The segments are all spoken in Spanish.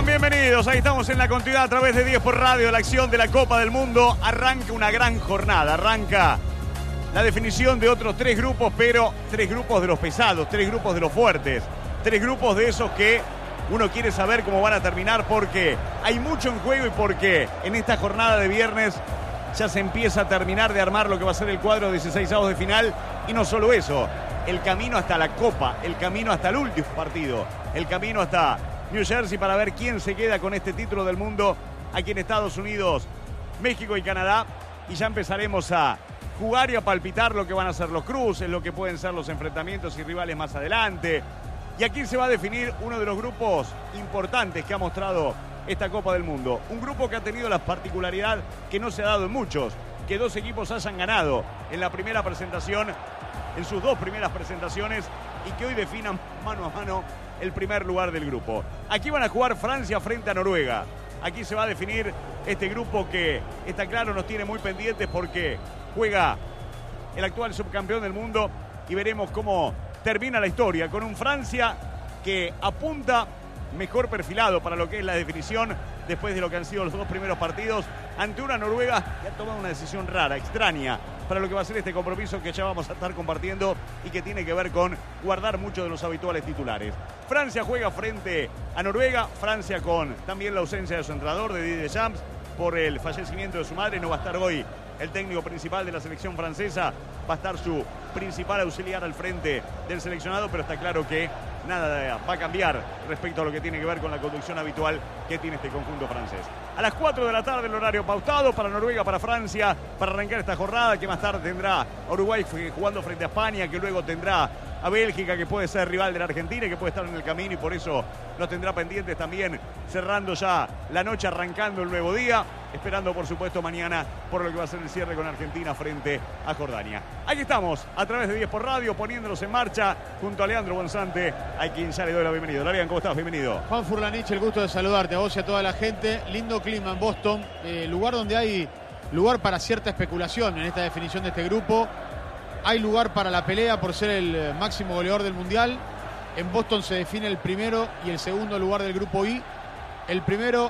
están? Bienvenidos. Ahí estamos en la continuidad a través de 10 por Radio, la acción de la Copa del Mundo. Arranca una gran jornada. Arranca la definición de otros 3 grupos, pero 3 grupos de los pesados, 3 grupos de los fuertes, 3 grupos de esos que uno quiere saber cómo van a terminar, porque hay mucho en juego y porque en esta jornada de viernes ya se empieza a terminar de armar lo que va a ser el cuadro de 16avos de final. Y no solo eso, el camino hasta la Copa, el camino hasta el último partido, el camino hasta New Jersey para ver quién se queda con este título del mundo aquí en Estados Unidos, México y Canadá. Y ya empezaremos a jugar y a palpitar lo que van a ser los cruces, lo que pueden ser los enfrentamientos y rivales más adelante. Y aquí se va a definir uno de los grupos importantes que ha mostrado esta Copa del Mundo. Un grupo que ha tenido la particularidad que no se ha dado en muchos, que 2 equipos hayan ganado en la primera presentación, en sus 2 primeras presentaciones, y que hoy definan mano a mano el primer lugar del grupo. Aquí van a jugar Francia frente a Noruega. Aquí se va a definir este grupo que, está claro, nos tiene muy pendientes porque juega el actual subcampeón del mundo, y veremos cómo termina la historia con un Francia que apunta mejor perfilado para lo que es la definición después de lo que han sido los 2 primeros partidos, ante una Noruega que ha tomado una decisión rara, extraña, para lo que va a ser este compromiso que ya vamos a estar compartiendo y que tiene que ver con guardar muchos de los habituales titulares. Francia juega frente a Noruega, Francia con también la ausencia de su entrenador, de Didier Deschamps, por el fallecimiento de su madre. No va a estar hoy el técnico principal de la selección francesa, va a estar su principal auxiliar al frente del seleccionado, pero está claro que nada va a cambiar respecto a lo que tiene que ver con la conducción habitual que tiene este conjunto francés. A las 4 de la tarde el horario pautado para Noruega, para Francia, para arrancar esta jornada, que más tarde tendrá a Uruguay jugando frente a España, que luego tendrá a Bélgica, que puede ser rival de la Argentina y que puede estar en el camino, y por eso los tendrá pendientes también, cerrando ya la noche, arrancando el nuevo día, esperando por supuesto mañana por lo que va a ser el cierre con Argentina frente a Jordania. Aquí estamos a través de 10 por Radio, poniéndolos en marcha junto a Leandro Bonsante, a quien ya le doy la bienvenida. Leandro, ¿cómo estás? Bienvenido. Juan Furlanich, el gusto de saludarte a vos y a toda la gente. Lindo clima en Boston, lugar donde hay lugar para cierta especulación en esta definición de este grupo. Hay lugar para la pelea por ser el máximo goleador del Mundial. En Boston se define el primero y el segundo lugar del grupo I. El primero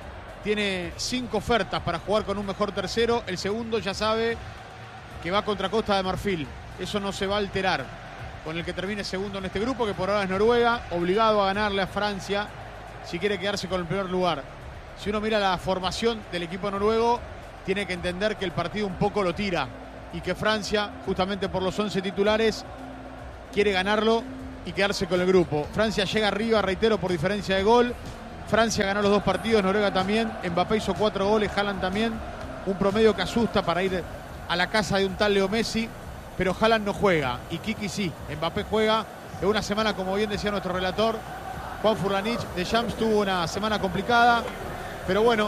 tiene 5 ofertas para jugar con un mejor tercero. El segundo ya sabe que va contra Costa de Marfil. Eso no se va a alterar con el que termine segundo en este grupo, que por ahora es Noruega, obligado a ganarle a Francia si quiere quedarse con el primer lugar. Si uno mira la formación del equipo noruego, tiene que entender que el partido un poco lo tira y que Francia, justamente por los 11 titulares, quiere ganarlo y quedarse con el grupo. Francia llega arriba, reitero, por diferencia de gol. Francia ganó los 2 partidos, Noruega también. Mbappé hizo 4 goles, Haaland también. Un promedio que asusta para ir a la casa de un tal Leo Messi, pero Haaland no juega y Kiki sí. Mbappé juega en una semana, como bien decía nuestro relator Juan Furlanich. Deschamps tuvo una semana complicada, pero bueno,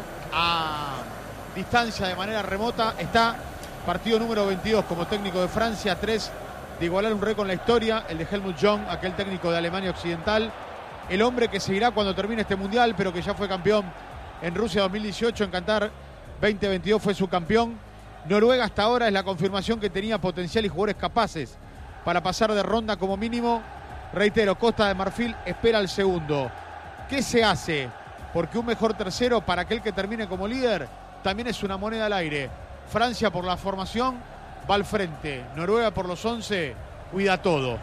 a distancia, de manera remota, está partido número 22 como técnico de Francia, 3 de igualar un récord en la historia, el de Helmut Jung, aquel técnico de Alemania Occidental, el hombre que seguirá cuando termine este Mundial, pero que ya fue campeón en Rusia 2018, en Qatar 2022 fue su campeón. Noruega hasta ahora es la confirmación que tenía potencial y jugadores capaces para pasar de ronda como mínimo. Reitero, Costa de Marfil espera el segundo. ¿Qué se hace? Porque un mejor tercero para aquel que termine como líder también es una moneda al aire. Francia por la formación va al frente. Noruega por los 11 cuida todo.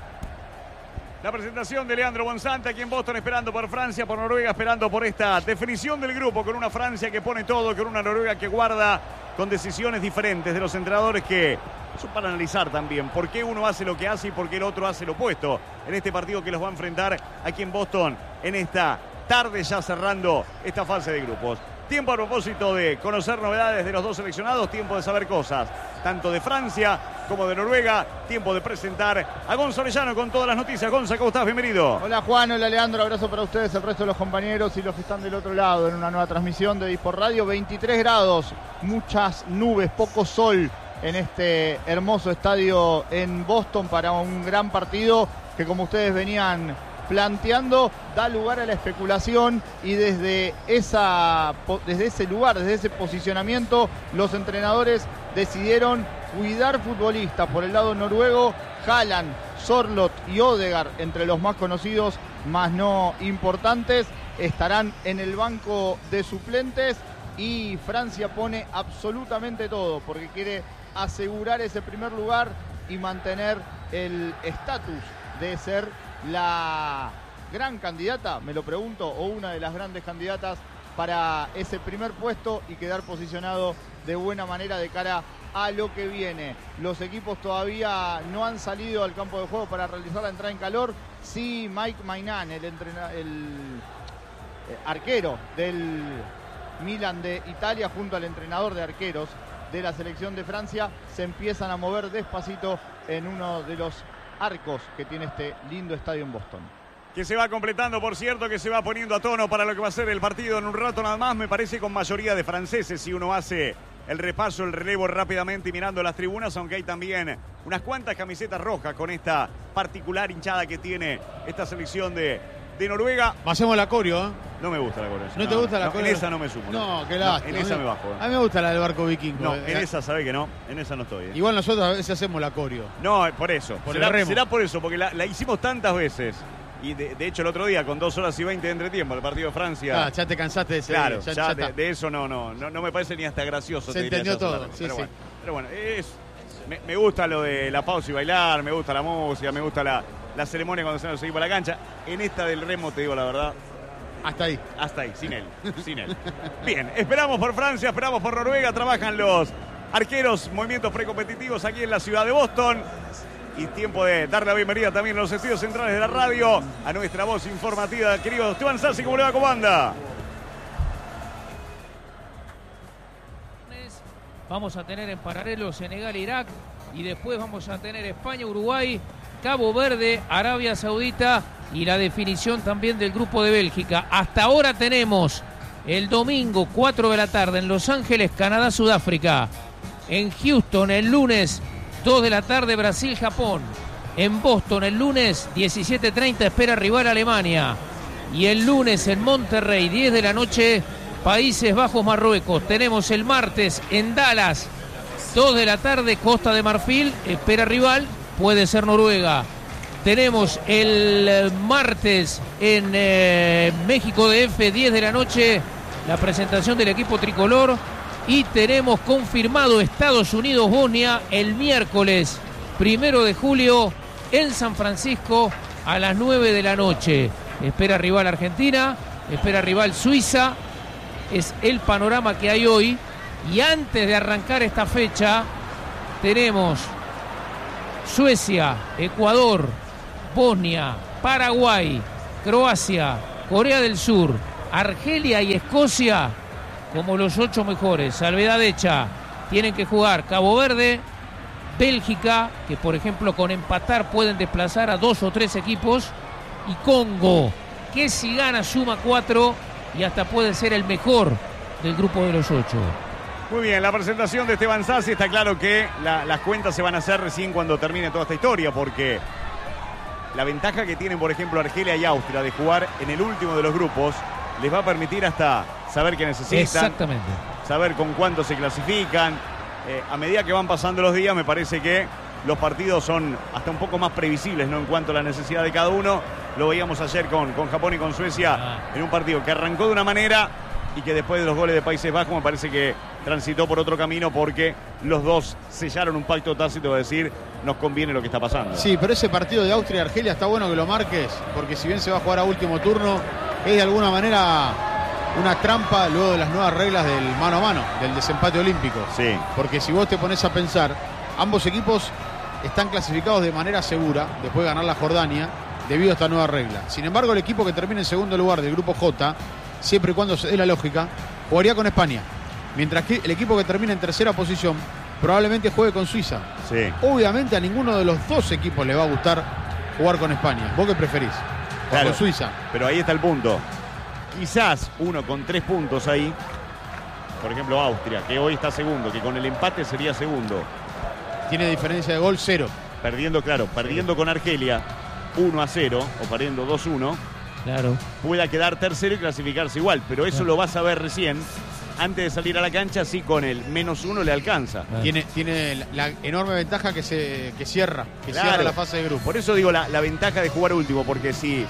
La presentación de Leandro Bonsante aquí en Boston, esperando por Francia, por Noruega, esperando por esta definición del grupo, con una Francia que pone todo, con una Noruega que guarda, con decisiones diferentes de los entrenadores que son para analizar también por qué uno hace lo que hace y por qué el otro hace lo opuesto en este partido que los va a enfrentar aquí en Boston en esta tarde, ya cerrando esta fase de grupos. Tiempo a propósito de conocer novedades de los 2 seleccionados, tiempo de saber cosas, tanto de Francia como de Noruega, tiempo de presentar a Gonzalo Orellano con todas las noticias. Gonza, ¿cómo estás? Bienvenido. Hola Juan, hola Leandro, abrazo para ustedes, el resto de los compañeros y los que están del otro lado en una nueva transmisión de 10 por Radio. 23 grados, muchas nubes, poco sol en este hermoso estadio en Boston para un gran partido que, como ustedes venían planteando, da lugar a la especulación, y desde ese lugar, desde ese posicionamiento, los entrenadores decidieron cuidar futbolistas. Por el lado noruego, Haaland, Sorloth y Odegaard, entre los más conocidos más no importantes. Estarán en el banco de suplentes y Francia pone absolutamente todo porque quiere asegurar ese primer lugar y mantener el estatus de ser la gran candidata, me lo pregunto, o una de las grandes candidatas para ese primer puesto y quedar posicionado de buena manera de cara a lo que viene. Los equipos todavía no han salido al campo de juego para realizar la entrada en calor. Sí, Mike Maignan, el arquero del Milan de Italia, junto al entrenador de arqueros de la selección de Francia, se empiezan a mover despacito en uno de los arcos que tiene este lindo estadio en Boston. Que se va completando, por cierto, que se va poniendo a tono para lo que va a ser el partido en un rato nada más, me parece con mayoría de franceses, si uno hace el repaso, el relevo rápidamente y mirando las tribunas, aunque hay también unas cuantas camisetas rojas con esta particular hinchada que tiene esta selección de Noruega. Hacemos la coreo, ¿eh? No me gusta la coreo. ¿No te gusta la coreo? En esa no me sumo. No, qué lástima. En esa me bajo. A mí me gusta la del barco vikingo. No, en esa sabe que no. En esa no estoy. Igual nosotros a veces hacemos la coreo. No, por eso. Será por eso, porque la hicimos tantas veces. Y de hecho el otro día con 2 horas y 20 de entretiempo el partido de Francia. Ya te cansaste de ese. Claro, ya de eso no me parece ni hasta gracioso. Se entendió todo, sí. Pero bueno, me gusta lo de la pausa y bailar, me gusta la música, me gusta la ceremonia cuando se nos seguimos a la cancha. En esta del remo, te digo la verdad. Hasta ahí, sin él. Bien, esperamos por Francia, esperamos por Noruega, trabajan los arqueros, movimientos precompetitivos aquí en la ciudad de Boston. Y tiempo de dar la bienvenida también a los estudios centrales de la radio, a nuestra voz informativa, querido Esteban Sassi, ¿cómo le va? ¿Cómo anda? Vamos a tener en paralelo Senegal-Irak y después vamos a tener España-Uruguay, Cabo Verde, Arabia Saudita y la definición también del grupo de Bélgica. Hasta ahora tenemos el domingo 4 de la tarde en Los Ángeles, Canadá-Sudáfrica. En Houston el lunes 2 de la tarde Brasil-Japón. En Boston el lunes 17:30 espera rival Alemania. Y el lunes en Monterrey 10 de la noche Países Bajos-Marruecos. Tenemos el martes en Dallas 2 de la tarde Costa de Marfil espera rival, puede ser Noruega. Tenemos el martes en México DF 10 de la noche la presentación del equipo tricolor. Y tenemos confirmado Estados Unidos-Bosnia el miércoles 1 de julio en San Francisco a las 9 de la noche. Espera rival Argentina, espera rival Suiza. Es el panorama que hay hoy. Y antes de arrancar esta fecha, tenemos Suecia, Ecuador, Bosnia, Paraguay, Croacia, Corea del Sur, Argelia y Escocia como los 8 mejores. Salvedad hecha, tienen que jugar Cabo Verde, Bélgica, que por ejemplo con empatar pueden desplazar a 2 o 3 equipos, y Congo, que si gana suma 4 y hasta puede ser el mejor del grupo de los 8. Muy bien, la presentación de Esteban Sassi, está claro que las cuentas se van a hacer recién cuando termine toda esta historia, porque la ventaja que tienen, por ejemplo, Argelia y Austria de jugar en el último de los grupos les va a permitir hasta saber qué necesitan. Exactamente. Saber con cuánto se clasifican. A medida que van pasando los días, me parece que los partidos son hasta un poco más previsibles, ¿no? En cuanto a la necesidad de cada uno. Lo veíamos ayer con Japón y con Suecia en un partido que arrancó de una manera y que después de los goles de Países Bajos me parece que transitó por otro camino, porque los dos sellaron un pacto tácito de decir nos conviene lo que está pasando. Sí, pero ese partido de Austria y Argelia está bueno que lo marques, porque si bien se va a jugar a último turno, es de alguna manera una trampa luego de las nuevas reglas del mano a mano, del desempate olímpico. Sí. Porque si vos te pones a pensar, ambos equipos están clasificados de manera segura después de ganar la Jordania debido a esta nueva regla. Sin embargo, el equipo que termine en segundo lugar del grupo J, siempre y cuando se dé la lógica, jugaría con España. Mientras que el equipo que termine en tercera posición probablemente juegue con Suiza. Sí. Obviamente a ninguno de los dos equipos le va a gustar jugar con España. ¿Vos qué preferís? Claro, con Suiza. Pero ahí está el punto. Quizás uno con 3 puntos ahí, por ejemplo Austria, que hoy está segundo, que con el empate sería segundo. Tiene diferencia de gol 0. Perdiendo con Argelia 1-0 o perdiendo 2-1. Claro. Pueda quedar tercero y clasificarse igual, pero eso lo vas a ver recién. Antes de salir a la cancha, sí, con el -1 le alcanza. Tiene la enorme ventaja que cierra Claro. cierra la fase de grupo. Por eso digo la ventaja de jugar último, porque si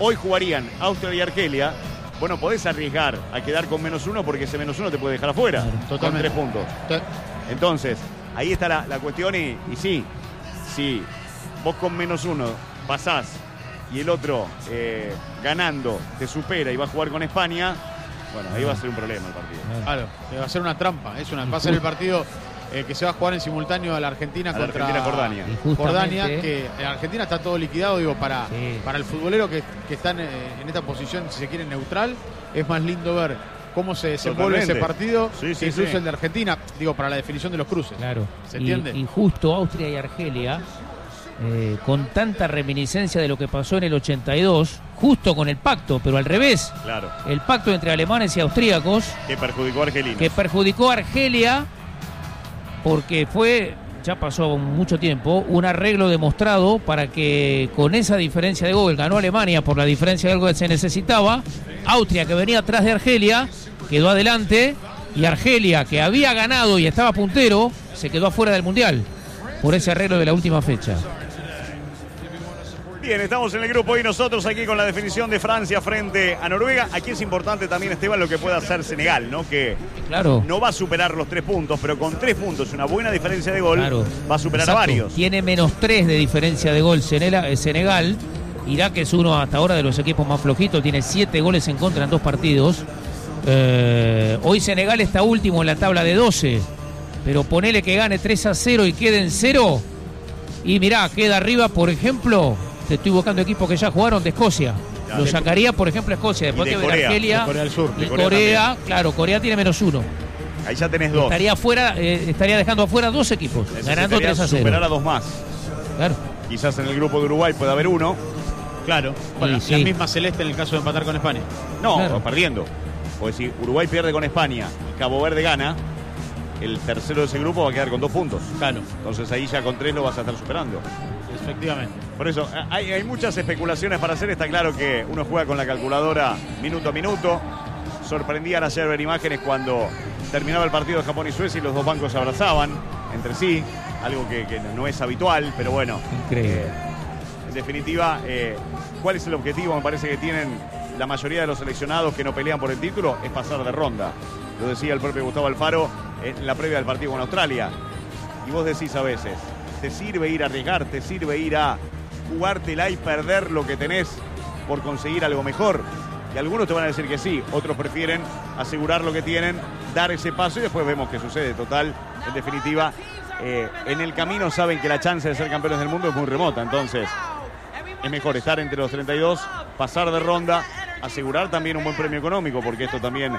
hoy jugarían Austria y Argelia, bueno, podés arriesgar a quedar con -1 porque ese -1 te puede dejar afuera. Con 3 puntos. Entonces, ahí está la cuestión y sí, si vos con -1 pasás y el otro ganando te supera y va a jugar con España, bueno, ahí va a ser un problema el partido. Claro, va a ser una trampa. Va a ser el partido que se va a jugar en simultáneo a la Argentina contra Jordania. Jordania, que en Argentina está todo liquidado, digo, para el futbolero que está en esta posición, si se quiere, neutral. Es más lindo ver cómo se desenvuelve ese partido que incluso el de Argentina, digo, para la definición de los cruces. Claro. ¿Se entiende? Y justo Austria y Argelia, con tanta reminiscencia de lo que pasó en el 82, justo con el pacto, pero al revés. Claro. El pacto entre alemanes y austríacos. Que perjudicó a Argelina. Que perjudicó a Argelia porque fue, ya pasó mucho tiempo, un arreglo demostrado para que con esa diferencia de gol ganó Alemania por la diferencia de gol que se necesitaba. Austria, que venía atrás de Argelia, quedó adelante, y Argelia, que había ganado y estaba puntero, se quedó afuera del Mundial por ese arreglo de la última fecha. Bien, estamos en el grupo y nosotros aquí con la definición de Francia frente a Noruega. Aquí es importante también, Esteban, lo que pueda hacer Senegal, ¿no? Que no va a superar los 3 puntos, pero con 3 puntos y una buena diferencia de gol, va a superar a varios. Tiene -3 de diferencia de gol Senegal. Irak es uno hasta ahora de los equipos más flojitos, tiene 7 goles en contra en 2 partidos. Hoy Senegal está último en la tabla de 12, pero ponele que gane 3-0 y quede en 0. Y mirá, queda arriba, por ejemplo, te estoy buscando equipos que ya jugaron, de Escocia. Lo sacaría, por ejemplo, Escocia, después que de Argelia, de Corea del Sur. Y Corea, claro, Corea tiene -1. Ahí ya tenés 2. Estaría dejando afuera 2 equipos, ganando 3-0. Superar a 2 más. Claro. Quizás en el grupo de Uruguay pueda haber 1. Claro, bueno, la misma celeste en el caso de empatar con España. No, perdiendo. Porque si Uruguay pierde con España y Cabo Verde gana, el tercero de ese grupo va a quedar con 2 puntos. Claro. Entonces ahí ya con 3 lo vas a estar superando. Efectivamente. Por eso, hay muchas especulaciones para hacer. Está claro que uno juega con la calculadora minuto a minuto. Sorprendían ayer ver imágenes cuando terminaba el partido de Japón y Suecia y los dos bancos se abrazaban entre sí. Algo que no es habitual, pero bueno. Increíble. En definitiva, ¿cuál es el objetivo? Me parece que tienen la mayoría de los seleccionados que no pelean por el título, es pasar de ronda. Lo decía el propio Gustavo Alfaro en la previa del partido con Australia. Y vos decís a veces, ¿te sirve ir a arriesgar? ¿Te sirve ir a jugártela y perder lo que tenés por conseguir algo mejor? Y algunos te van a decir que sí, otros prefieren asegurar lo que tienen, dar ese paso y después vemos qué sucede. Total, en definitiva, en el camino saben que la chance de ser campeones del mundo es muy remota, entonces es mejor estar entre los 32, pasar de ronda, asegurar también un buen premio económico, porque esto también